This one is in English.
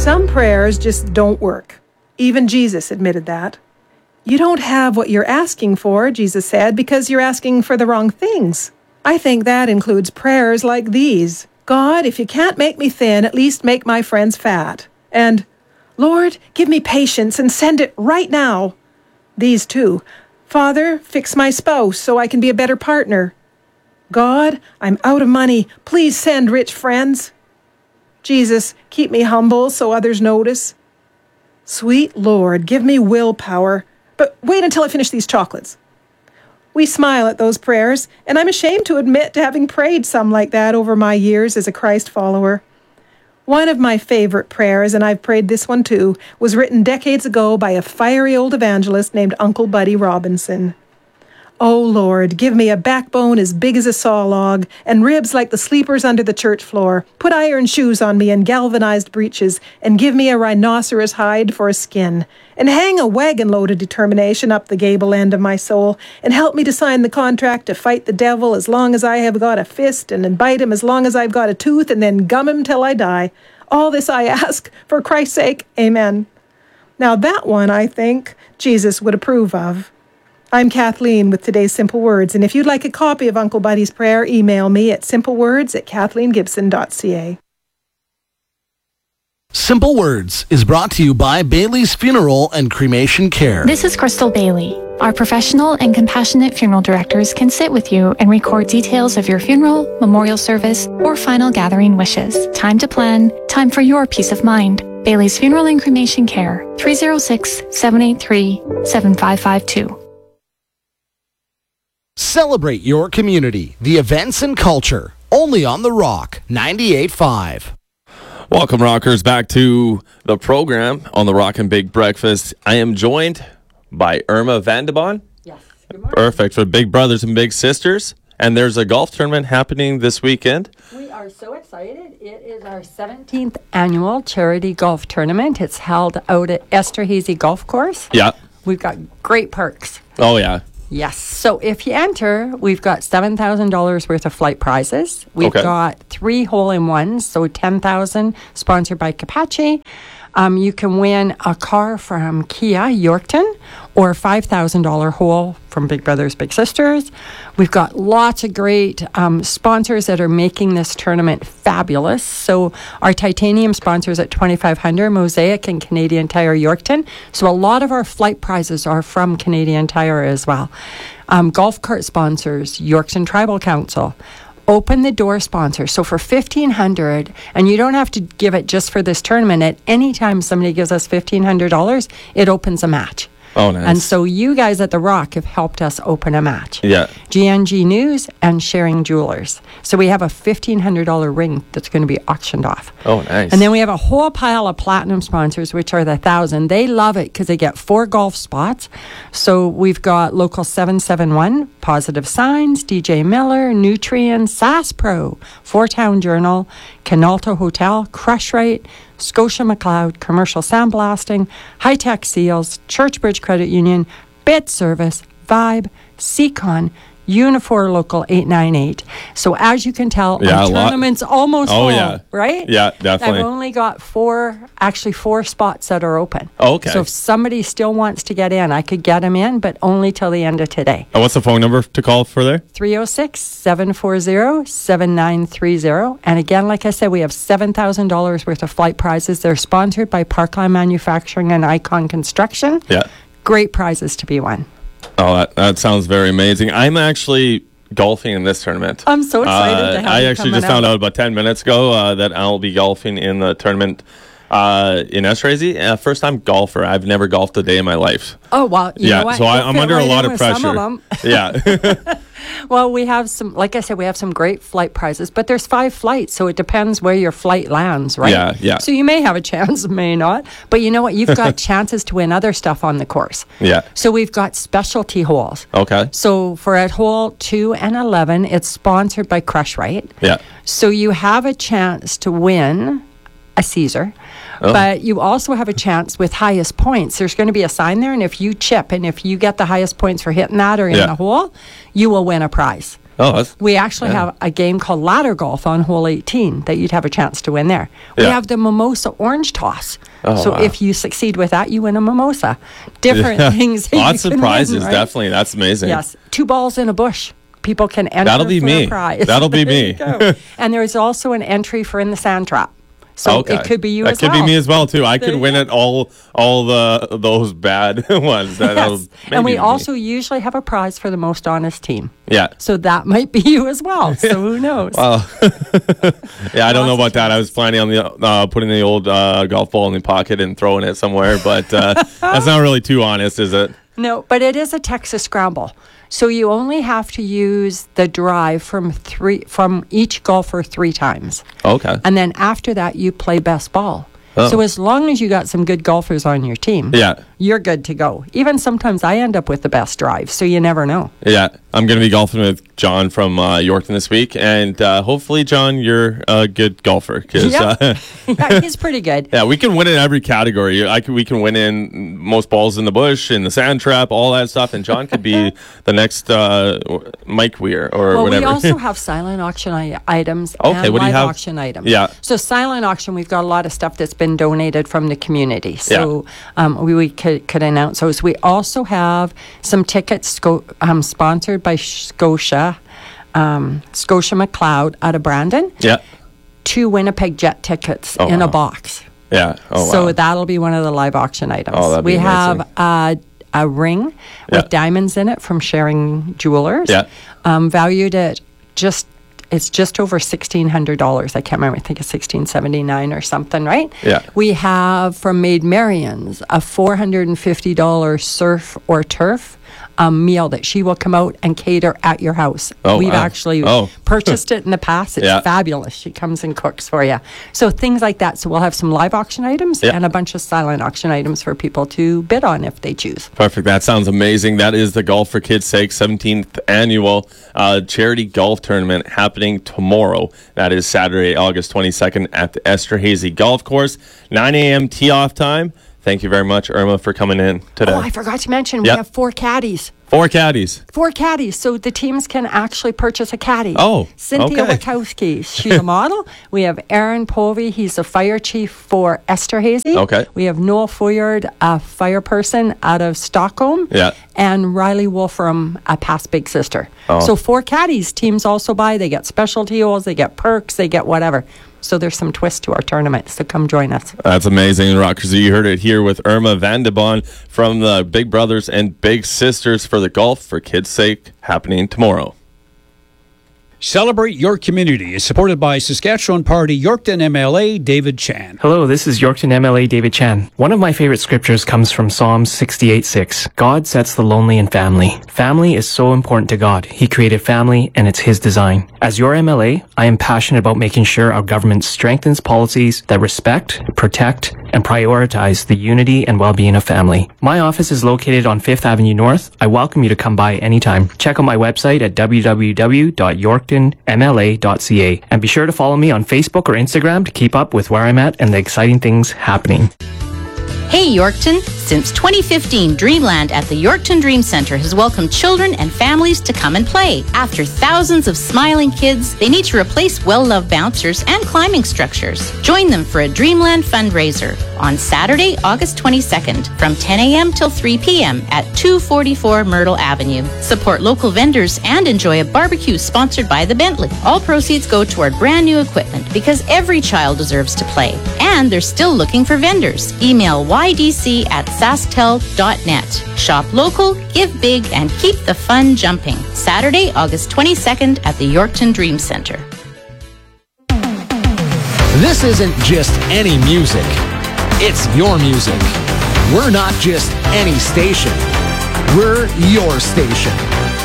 Some prayers just don't work. Even Jesus admitted that. You don't have what you're asking for, Jesus said, because you're asking for the wrong things. I think that includes prayers like these. God, if you can't make me thin, at least make my friends fat. And, Lord, give me patience and send it right now. These two. Father, fix my spouse so I can be a better partner. God, I'm out of money. Please send rich friends. Jesus, keep me humble so others notice. Sweet Lord, give me willpower. But wait until I finish these chocolates. We smile at those prayers, and I'm ashamed to admit to having prayed some like that over my years as a Christ follower. One of my favorite prayers, and I've prayed this one too, was written decades ago by a fiery old evangelist named Uncle Buddy Robinson. Oh Lord, give me a backbone as big as a saw log, and ribs like the sleepers under the church floor. Put iron shoes on me and galvanized breeches, and give me a rhinoceros hide for a skin. And hang a wagon load of determination up the gable end of my soul, and help me to sign the contract to fight the devil as long as I have got a fist, and then bite him as long as I've got a tooth, and then gum him till I die. All this I ask, for Christ's sake, amen. Now that one, I think, Jesus would approve of. I'm Kathleen with today's Simple Words, and if you'd like a copy of Uncle Buddy's prayer, email me at simplewords@kathleengibson.ca. Simple Words is brought to you by Bailey's Funeral and Cremation Care. This is Crystal Bailey. Our professional and compassionate funeral directors can sit with you and record details of your funeral, memorial service, or final gathering wishes. Time to plan, time for your peace of mind. Bailey's Funeral and Cremation Care, 306-783-7552. Celebrate your community, the events and culture, only on The Rock 98.5. Welcome, Rockers, back to the program on the Rock and Big Breakfast. I am joined by Irma Vandebon. Yes. Good morning. Perfect, for Big Brothers and Big Sisters. And there's a golf tournament happening this weekend. We are so excited. It is our 17th annual charity golf tournament. It's held out at Esterhazy Golf Course. Yeah. We've got great perks. Oh, yeah. Yes. So if you enter, we've got $7,000 worth of flight prizes. We've got 3 hole-in-ones, so $10,000 sponsored by Capace. You can win a car from Kia Yorkton or $5,000 hole from Big Brothers Big Sisters. We've got lots of great sponsors that are making this tournament fabulous. So our titanium sponsors at $2,500, Mosaic and Canadian Tire Yorkton. So a lot of our flight prizes are from Canadian Tire as well. Golf cart sponsors, Yorkton Tribal Council. Open the door sponsor. So for $1,500, and you don't have to give it just for this tournament. At any time somebody gives us $1,500, it opens a match. Oh, nice. And so you guys at The Rock have helped us open a match. Yeah. GNG News and Sharing Jewelers. So we have a $1,500 ring that's going to be auctioned off. Oh, nice. And then we have a whole pile of platinum sponsors, which are the 1,000. They love it because they get 4 golf spots. So we've got Local 771, Positive Signs, DJ Miller, Nutrien, SAS Pro, Four Town Journal, Canalto Hotel, Crush Rate, Scotia McLeod, Commercial Sandblasting, High Tech Seals, Churchbridge Credit Union, Bit Service, Vibe, Seacon, Unifor Local 898. So as you can tell, our tournament's almost full, right? Yeah, definitely. I've only got 4 spots that are open. Okay. So if somebody still wants to get in, I could get them in, but only till the end of today. And what's the phone number to call for there? 306-740-7930. And again, like I said, we have $7,000 worth of flight prizes. They're sponsored by Parkline Manufacturing and Icon Construction. Yeah. Great prizes to be won. Oh, that sounds very amazing. I'm actually golfing in this tournament. I'm so excited to have I you actually coming just found out. out about 10 minutes ago that I'll be golfing in the tournament in Esterhazy. First time golfer. I've never golfed a day in my life. Oh, well, you know what? So I'm You'll fit under a right lot in of with some pressure. of them. Yeah. Well, we have some, like I said, we have some great flight prizes, but there's 5 flights, so it depends where your flight lands, right? Yeah. So you may have a chance, may not. But you know what? You've got chances to win other stuff on the course. Yeah. So we've got specialty holes. Okay. So for at hole 2 and 11, it's sponsored by Crush Rite. Yeah. So you have a chance to win a Caesar. Oh. But you also have a chance with highest points. There's going to be a sign there, and if you chip and if you get the highest points for hitting that or in the hole, you will win a prize. Oh, we actually have a game called ladder golf on hole 18 that you'd have a chance to win there. We Yeah. have the mimosa orange toss. Oh, so wow. if you succeed with that, you win a mimosa. Different things. that Lots you of can prizes, win, right? definitely. That's amazing. Yes. 2 balls in a bush. People can enter That'll be for me. a prize. That'll be There me. you go. And there's also an entry for in the sand trap. So Okay. it could be you that as could well. be me as well too. I There could you win go. at all those bad ones. Yes. And we maybe also usually have a prize for the most honest team. yeah. So that might be you as well. So who knows? Yeah, I don't know Lots of about that. I was planning on the putting the old golf ball in the pocket and throwing it somewhere, but that's not really too honest, is it? No, but it is a Texas scramble. So you only have to use the drive from each golfer 3 times. Okay. And then after that, you play best ball. Oh. So as long as you got some good golfers on your team, Yeah. you're good to go. Even sometimes I end up with the best drive, so you never know. Yeah, I'm going to be golfing with John from Yorkton this week, and hopefully, John, you're a good golfer. 'Cause, Yeah. Yeah, he's pretty good. yeah, we can win in every category. We can win in most balls in the bush, in the sand trap, all that stuff, and John could be the next Mike Weir or Well, whatever. we also have silent auction items Okay, and what do you live have? auction items. Yeah. So silent auction, we've got a lot of stuff that's been donated from the community. So we could announce those. We also have some tickets sponsored by Scotia McLeod out of Brandon. Yeah, 2 Winnipeg Jet tickets in a box. yeah. Oh, So wow. that'll be one of the live auction items. Oh, that'd be we amazing. have a ring Yeah. with diamonds in it from Sharing Jewelers. Yeah. Valued at just over $1,600. I can't remember. I think it's $1,679 or something, right? Yeah. We have from Maid Marian's a $450 surf or turf meal that she will come out and cater at your house. Oh, We've wow. actually Oh. purchased it in the past. It's Yeah. fabulous. She comes and cooks for you. So things like that. So we'll have some live auction items Yeah. and a bunch of silent auction items for people to bid on if they choose. Perfect. That sounds amazing. That is the Golf for Kids' Sake 17th annual charity golf tournament happening tomorrow. That is Saturday, August 22nd at the Esterhazy Golf Course. 9 a.m. tee-off time. Thank you very much, Irma, for coming in today. Oh, I forgot to mention, Yep. we have 4 caddies. 4 caddies. 4 caddies, so the teams can actually purchase a caddy. Oh, Cynthia okay. Wachowski, she's a model. We have Aaron Povey, he's the fire chief for Esterhazy. Okay. We have Noel Fouillard, a fire person out of Stockholm. Yeah. And Riley Wolfram, a past big sister. Oh. So 4 caddies, teams also buy. They get specialty holes, they get perks, they get whatever. So there's some twist to our tournament, so come join us. That's amazing, Rockers. You heard it here with Irma Van de Bon from the Big Brothers and Big Sisters for the Golf for Kids' Sake happening tomorrow. Celebrate Your Community is supported by Saskatchewan Party Yorkton MLA David Chan. Hello, this is Yorkton MLA David Chan. One of my favorite scriptures comes from Psalms 68:6. God sets the lonely in family. Family is so important to God. He created family and it's His design. As your MLA, I am passionate about making sure our government strengthens policies that respect, protect, and prioritize the unity and well-being of family. My office is located on 5th Avenue North. I welcome you to come by anytime. Check out my website at www.yorktonmla.ca and be sure to follow me on Facebook or Instagram to keep up with where I'm at and the exciting things happening. Hey Yorkton! Since 2015, Dreamland at the Yorkton Dream Center has welcomed children and families to come and play. After thousands of smiling kids, they need to replace well-loved bouncers and climbing structures. Join them for a Dreamland fundraiser on Saturday, August 22nd from 10 a.m. till 3 p.m. at 244 Myrtle Avenue. Support local vendors and enjoy a barbecue sponsored by the Bentley. All proceeds go toward brand new equipment because every child deserves to play. And they're still looking for vendors. Email ydc@sasktel.net. Shop local, give big, and keep the fun jumping. Saturday, August 22nd at the Yorkton Dream Center. This isn't just any music. It's your music. We're not just any station. We're your station.